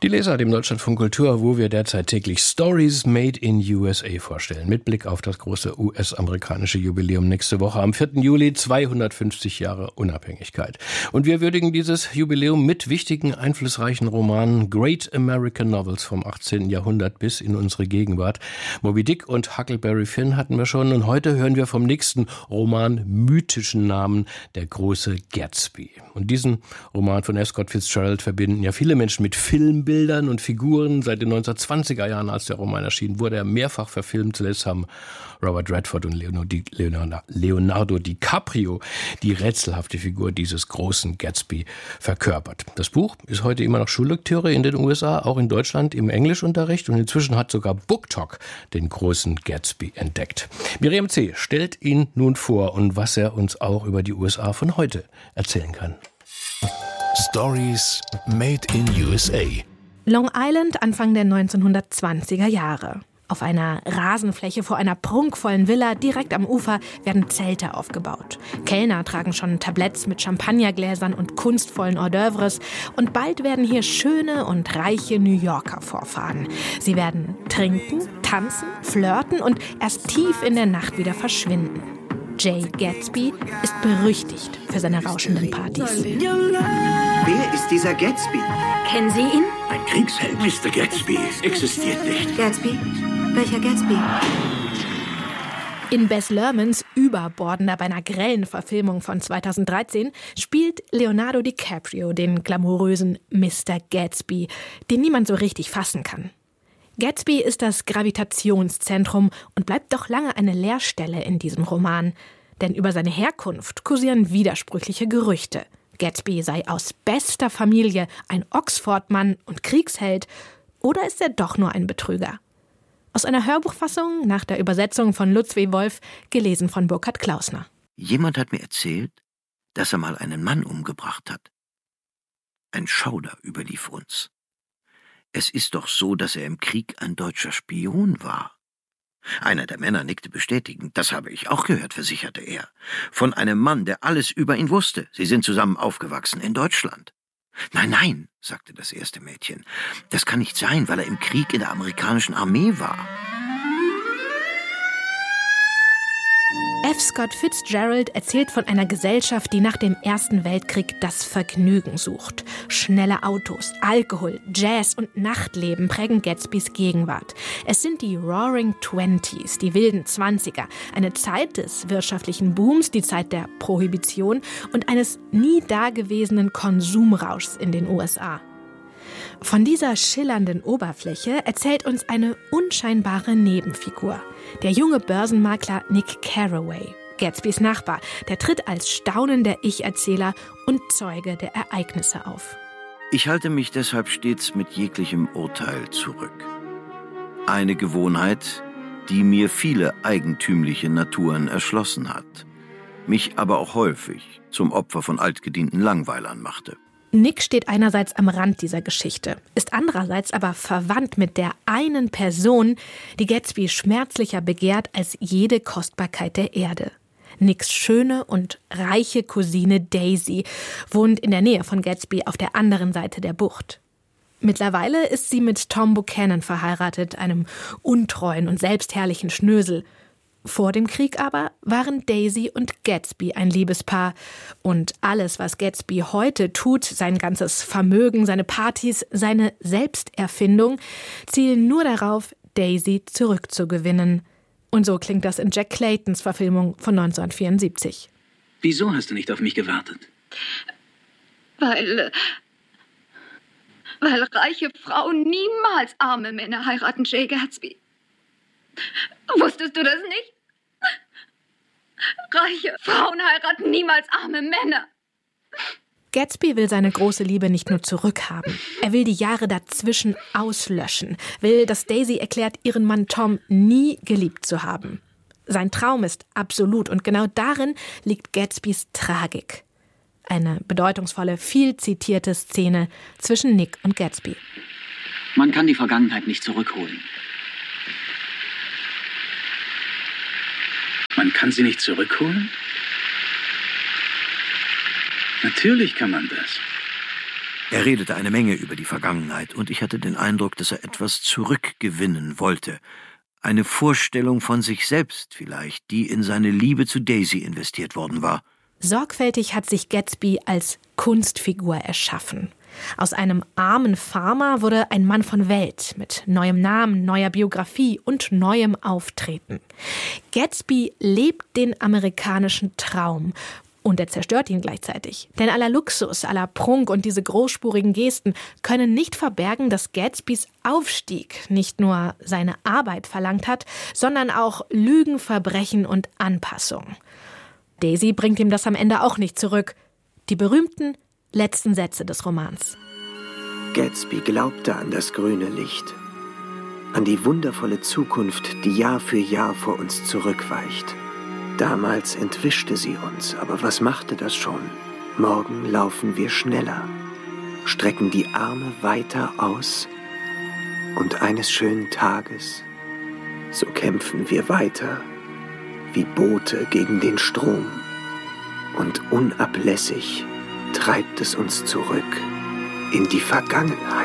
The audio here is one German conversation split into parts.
Die Leser dem Deutschlandfunk Kultur, wo wir derzeit täglich Stories Made in USA vorstellen. Mit Blick auf das große US-amerikanische Jubiläum nächste Woche am 4. Juli, 250 Jahre Unabhängigkeit. Und wir würdigen dieses Jubiläum mit wichtigen, einflussreichen Romanen, Great American Novels vom 18. Jahrhundert bis in unsere Gegenwart. Moby Dick und Huckleberry Finn hatten wir schon. Und heute hören wir vom nächsten Roman mythischen Namen, Der große Gatsby. Und diesen Roman von F. Scott Fitzgerald verbinden ja viele Menschen mit Filmbildern und Figuren. Seit den 1920er Jahren, als der Roman erschien, wurde er mehrfach verfilmt. Zuletzt haben Robert Redford und Leonardo DiCaprio die rätselhafte Figur dieses großen Gatsby verkörpert. Das Buch ist heute immer noch Schullektüre in den USA, auch in Deutschland im Englischunterricht, und inzwischen hat sogar BookTok den großen Gatsby entdeckt. Miriam C. stellt ihn nun vor und was er uns auch über die USA von heute erzählen kann. Stories Made in USA. Long Island, Anfang der 1920er Jahre. Auf einer Rasenfläche vor einer prunkvollen Villa direkt am Ufer werden Zelte aufgebaut. Kellner tragen schon Tabletts mit Champagnergläsern und kunstvollen Hors d'oeuvres. Und bald werden hier schöne und reiche New Yorker vorfahren. Sie werden trinken, tanzen, flirten und erst tief in der Nacht wieder verschwinden. Jay Gatsby ist berüchtigt für seine rauschenden Partys. Wer ist dieser Gatsby? Kennen Sie ihn? Ein Kriegsheld, Mr. Gatsby, existiert nicht. Gatsby? Welcher Gatsby? In Baz Luhrmanns überbordender, beinahe grellen Verfilmung von 2013 spielt Leonardo DiCaprio den glamourösen Mr. Gatsby, den niemand so richtig fassen kann. Gatsby ist das Gravitationszentrum und bleibt doch lange eine Leerstelle in diesem Roman. Denn über seine Herkunft kursieren widersprüchliche Gerüchte. Gatsby sei aus bester Familie ein Oxford-Mann und Kriegsheld, oder ist er doch nur ein Betrüger? Aus einer Hörbuchfassung nach der Übersetzung von Lutz W. Wolf, gelesen von Burkhard Klausner. Jemand hat mir erzählt, dass er mal einen Mann umgebracht hat. Ein Schauder überlief uns. Es ist doch so, dass er im Krieg ein deutscher Spion war. Einer der Männer nickte bestätigend. Das habe ich auch gehört, versicherte er. Von einem Mann, der alles über ihn wusste. Sie sind zusammen aufgewachsen in Deutschland. Nein, nein, sagte das erste Mädchen. Das kann nicht sein, weil er im Krieg in der amerikanischen Armee war. F. Scott Fitzgerald erzählt von einer Gesellschaft, die nach dem Ersten Weltkrieg das Vergnügen sucht. Schnelle Autos, Alkohol, Jazz und Nachtleben prägen Gatsbys Gegenwart. Es sind die Roaring Twenties, die wilden Zwanziger, eine Zeit des wirtschaftlichen Booms, die Zeit der Prohibition und eines nie dagewesenen Konsumrauschs in den USA. Von dieser schillernden Oberfläche erzählt uns eine unscheinbare Nebenfigur. Der junge Börsenmakler Nick Carraway, Gatsbys Nachbar, der tritt als staunender Ich-Erzähler und Zeuge der Ereignisse auf. Ich halte mich deshalb stets mit jeglichem Urteil zurück. Eine Gewohnheit, die mir viele eigentümliche Naturen erschlossen hat, mich aber auch häufig zum Opfer von altgedienten Langweilern machte. Nick steht einerseits am Rand dieser Geschichte, ist andererseits aber verwandt mit der einen Person, die Gatsby schmerzlicher begehrt als jede Kostbarkeit der Erde. Nicks schöne und reiche Cousine Daisy wohnt in der Nähe von Gatsby auf der anderen Seite der Bucht. Mittlerweile ist sie mit Tom Buchanan verheiratet, einem untreuen und selbstherrlichen Schnösel. Vor dem Krieg aber waren Daisy und Gatsby ein Liebespaar. Und alles, was Gatsby heute tut, sein ganzes Vermögen, seine Partys, seine Selbsterfindung, zielen nur darauf, Daisy zurückzugewinnen. Und so klingt das in Jack Claytons Verfilmung von 1974. Wieso hast du nicht auf mich gewartet? Weil reiche Frauen niemals arme Männer heiraten, Jay Gatsby. Wusstest du das nicht? Reiche Frauen heiraten niemals arme Männer. Gatsby will seine große Liebe nicht nur zurückhaben. Er will die Jahre dazwischen auslöschen. Will, dass Daisy erklärt, ihren Mann Tom nie geliebt zu haben. Sein Traum ist absolut und genau darin liegt Gatsbys Tragik. Eine bedeutungsvolle, viel zitierte Szene zwischen Nick und Gatsby. Man kann die Vergangenheit nicht zurückholen. Man kann sie nicht zurückholen? Natürlich kann man das. Er redete eine Menge über die Vergangenheit, und ich hatte den Eindruck, dass er etwas zurückgewinnen wollte. Eine Vorstellung von sich selbst vielleicht, die in seine Liebe zu Daisy investiert worden war. Sorgfältig hat sich Gatsby als Kunstfigur erschaffen. Aus einem armen Farmer wurde ein Mann von Welt mit neuem Namen, neuer Biografie und neuem Auftreten. Gatsby lebt den amerikanischen Traum. Und er zerstört ihn gleichzeitig. Denn aller Luxus, aller Prunk und diese großspurigen Gesten können nicht verbergen, dass Gatsbys Aufstieg nicht nur seine Arbeit verlangt hat, sondern auch Lügen, Verbrechen und Anpassung. Daisy bringt ihm das am Ende auch nicht zurück. Die berühmten letzten Sätze des Romans. Gatsby glaubte an das grüne Licht, an die wundervolle Zukunft, die Jahr für Jahr vor uns zurückweicht. Damals entwischte sie uns, aber was machte das schon? Morgen laufen wir schneller, strecken die Arme weiter aus und eines schönen Tages, so kämpfen wir weiter, wie Boote gegen den Strom, und unablässig treibt es uns zurück in die Vergangenheit.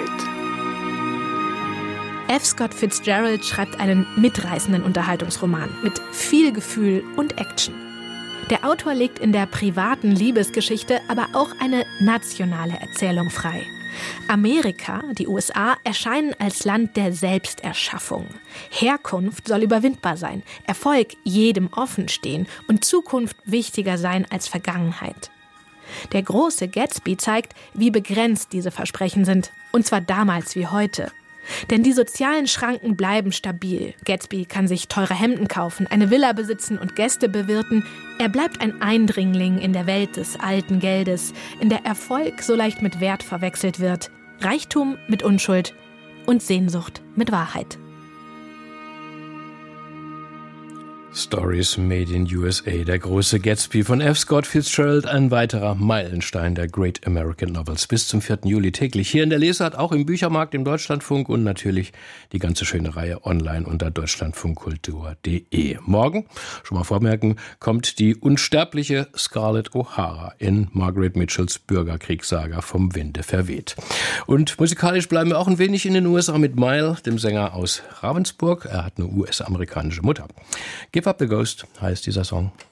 F. Scott Fitzgerald schreibt einen mitreißenden Unterhaltungsroman mit viel Gefühl und Action. Der Autor legt in der privaten Liebesgeschichte aber auch eine nationale Erzählung frei. Amerika, die USA, erscheinen als Land der Selbsterschaffung. Herkunft soll überwindbar sein, Erfolg jedem offen stehen und Zukunft wichtiger sein als Vergangenheit. Der große Gatsby zeigt, wie begrenzt diese Versprechen sind, und zwar damals wie heute. Denn die sozialen Schranken bleiben stabil. Gatsby kann sich teure Hemden kaufen, eine Villa besitzen und Gäste bewirten. Er bleibt ein Eindringling in der Welt des alten Geldes, in der Erfolg so leicht mit Wert verwechselt wird, Reichtum mit Unschuld und Sehnsucht mit Wahrheit. Stories Made in USA, der große Gatsby von F. Scott Fitzgerald, ein weiterer Meilenstein der Great American Novels. Bis zum 4. Juli täglich hier in der Lesart, auch im Büchermarkt, im Deutschlandfunk und natürlich die ganze schöne Reihe online unter deutschlandfunkkultur.de. Morgen, schon mal vormerken, kommt die unsterbliche Scarlett O'Hara in Margaret Mitchells Bürgerkriegssaga Vom Winde verweht. Und musikalisch bleiben wir auch ein wenig in den USA mit Mile, dem Sänger aus Ravensburg. Er hat eine US-amerikanische Mutter. Give Up the Ghost heißt dieser Song.